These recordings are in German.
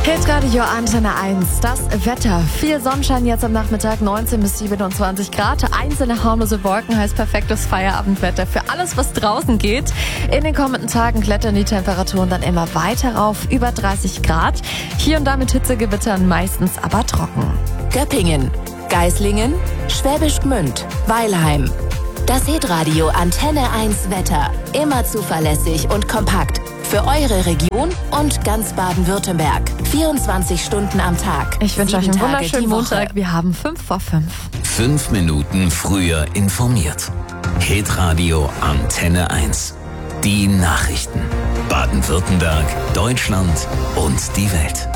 Hitradio Antenne 1, das Wetter. Viel Sonnenschein jetzt am Nachmittag, 19 bis 27 Grad. Einzelne harmlose Wolken heißt perfektes Feierabendwetter für alles, was draußen geht. In den kommenden Tagen klettern die Temperaturen dann immer weiter rauf, über 30 Grad. Hier und da mit Hitzegewittern, meistens aber trocken. Göppingen, Geislingen, Schwäbisch Gmünd, Weilheim. Das Hitradio Antenne 1 Wetter. Immer zuverlässig und kompakt. Für eure Region und ganz Baden-Württemberg. 24 Stunden am Tag. Ich wünsche euch einen 7 Tage wunderschönen die Woche. Montag. Wir haben 5:05. 5 Minuten früher informiert. Hitradio Antenne 1. Die Nachrichten. Baden-Württemberg, Deutschland und die Welt.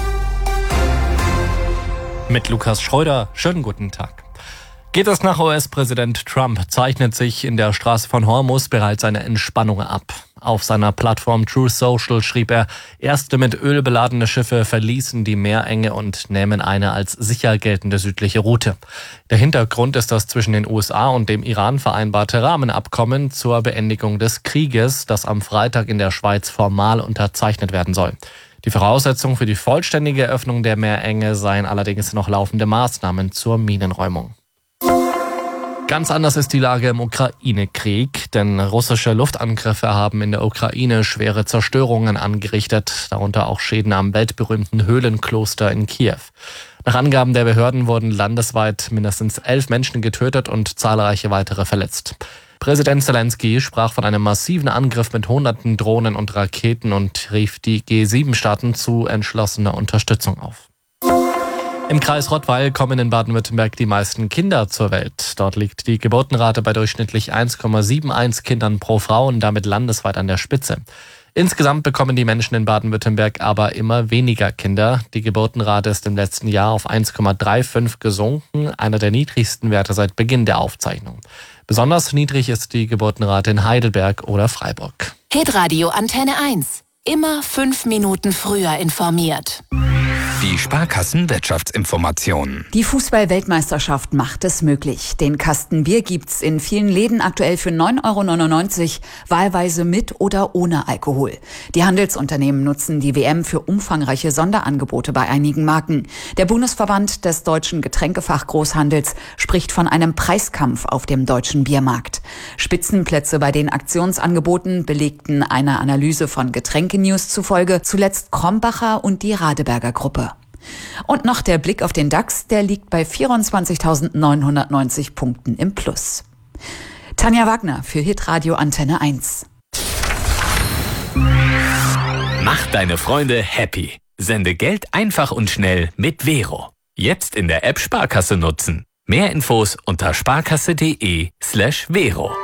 Mit Lukas Schreuder, schönen guten Tag. Geht es nach US-Präsident Trump, zeichnet sich in der Straße von Hormuz bereits eine Entspannung ab. Auf seiner Plattform Truth Social schrieb er, erste mit Öl beladene Schiffe verließen die Meerenge und nähmen eine als sicher geltende südliche Route. Der Hintergrund ist das zwischen den USA und dem Iran vereinbarte Rahmenabkommen zur Beendigung des Krieges, das am Freitag in der Schweiz formal unterzeichnet werden soll. Die Voraussetzung für die vollständige Öffnung der Meerenge seien allerdings noch laufende Maßnahmen zur Minenräumung. Ganz anders ist die Lage im Ukraine-Krieg, denn russische Luftangriffe haben in der Ukraine schwere Zerstörungen angerichtet, darunter auch Schäden am weltberühmten Höhlenkloster in Kiew. Nach Angaben der Behörden wurden landesweit mindestens 11 Menschen getötet und zahlreiche weitere verletzt. Präsident Zelensky sprach von einem massiven Angriff mit hunderten Drohnen und Raketen und rief die G7-Staaten zu entschlossener Unterstützung auf. Im Kreis Rottweil kommen in Baden-Württemberg die meisten Kinder zur Welt. Dort liegt die Geburtenrate bei durchschnittlich 1,71 Kindern pro Frau und damit landesweit an der Spitze. Insgesamt bekommen die Menschen in Baden-Württemberg aber immer weniger Kinder. Die Geburtenrate ist im letzten Jahr auf 1,35 gesunken, einer der niedrigsten Werte seit Beginn der Aufzeichnung. Besonders niedrig ist die Geburtenrate in Heidelberg oder Freiburg. Hitradio Antenne 1. Immer 5 Minuten früher informiert. Die Sparkassen-Wirtschaftsinformationen. Die Fußball-Weltmeisterschaft macht es möglich. Den Kasten Bier gibt's in vielen Läden aktuell für 9,99 €, wahlweise mit oder ohne Alkohol. Die Handelsunternehmen nutzen die WM für umfangreiche Sonderangebote bei einigen Marken. Der Bundesverband des deutschen Getränkefachgroßhandels spricht von einem Preiskampf auf dem deutschen Biermarkt. Spitzenplätze bei den Aktionsangeboten belegten einer Analyse von Getränke-News zufolge zuletzt Krombacher und die Radeberger Gruppe. Und noch der Blick auf den DAX, der liegt bei 24.990 Punkten im Plus. Tanja Wagner für Hitradio Antenne 1. Mach deine Freunde happy. Sende Geld einfach und schnell mit Vero. Jetzt in der App Sparkasse nutzen. Mehr Infos unter sparkasse.de/Vero.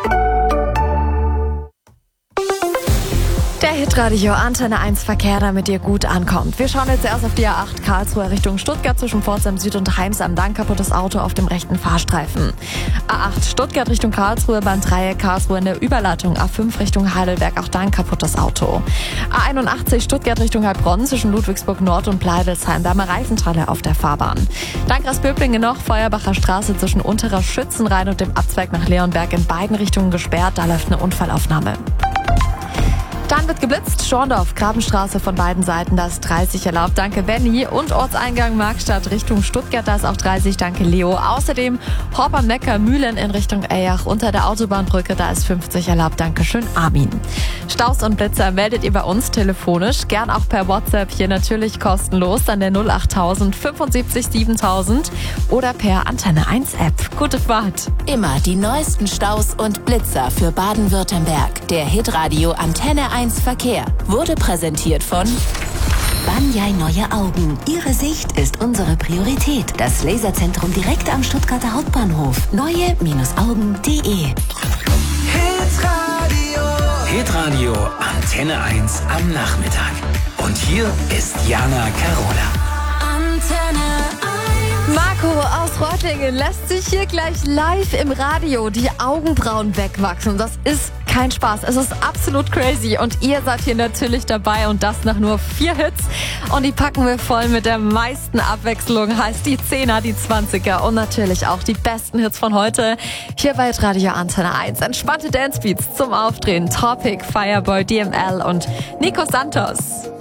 Der Hitradio Antenne 1 Verkehr, damit ihr gut ankommt. Wir schauen jetzt erst auf die A8 Karlsruhe Richtung Stuttgart zwischen Pforzheim Süd und Heims am Damm. Kaputtes Auto auf dem rechten Fahrstreifen. A8 Stuttgart Richtung Karlsruhe, Bahndreieck Karlsruhe in der Überleitung. A5 Richtung Heidelberg, auch da ein kaputtes Auto. A81 Stuttgart Richtung Heilbronn zwischen Ludwigsburg Nord und Pleidelsheim. Da mal Reifentralle auf der Fahrbahn. Dankras Böblingen noch, Feuerbacher Straße zwischen Unterer Schützenrhein und dem Abzweig nach Leonberg in beiden Richtungen gesperrt. Da läuft eine Unfallaufnahme. Dann wird geblitzt. Schorndorf, Grabenstraße von beiden Seiten, da ist 30 erlaubt. Danke Benny. Und Ortseingang Markstadt Richtung Stuttgart, da ist auch 30. Danke Leo. Außerdem Horper-Mecker Mühlen in Richtung Eyach unter der Autobahnbrücke, da ist 50 erlaubt. Dankeschön Armin. Staus und Blitzer meldet ihr bei uns telefonisch. Gern auch per WhatsApp, hier natürlich kostenlos an der 08000 75 7000 oder per Antenne 1 App. Gute Fahrt. Immer die neuesten Staus und Blitzer für Baden-Württemberg. Der Hitradio Antenne 1 Verkehr wurde präsentiert von Banyai Neue Augen. Ihre Sicht ist unsere Priorität. Das Laserzentrum direkt am Stuttgarter Hauptbahnhof. Neue-Augen.de. Hitradio Antenne 1 am Nachmittag. Und hier ist Jana Carola. Marco aus Reutlingen lässt sich hier gleich live im Radio die Augenbrauen wegwachsen. Das ist kein Spaß. Es ist absolut crazy. Und ihr seid hier natürlich dabei und das nach nur 4 Hits. Und die packen wir voll mit der meisten Abwechslung. Heißt die 10er, die 20er und natürlich auch die besten Hits von heute. Hier bei Radio Antenne 1. Entspannte Dancebeats zum Aufdrehen. Topic, Fireboy, DML und Nico Santos.